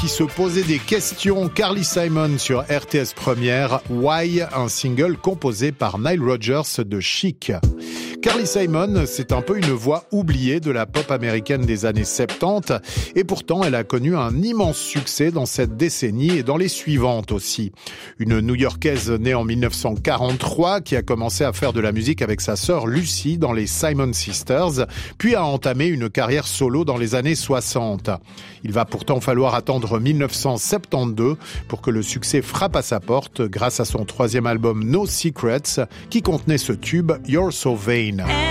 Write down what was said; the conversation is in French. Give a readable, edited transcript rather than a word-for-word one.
qui se posait des questions. Carly Simon sur RTS Première, Why, un single composé par Nile Rodgers de Chic. Carly Simon, c'est un peu une voix oubliée de la pop américaine des années 70 et pourtant elle a connu un immense succès dans cette décennie et dans les suivantes aussi. Une New-Yorkaise née en 1943 qui a commencé à faire de la musique avec sa sœur Lucy dans les Simon Sisters, puis a entamé une carrière solo dans les années 60. Il va pourtant falloir attendre 1972 pour que le succès frappe à sa porte grâce à son troisième album No Secrets qui contenait ce tube You're So Vain.